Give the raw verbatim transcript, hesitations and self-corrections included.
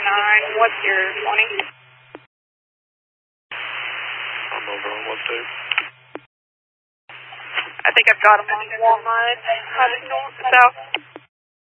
nine, what's your twenty? I'm over on one two. I think I've got him on Walnut, heading north, south.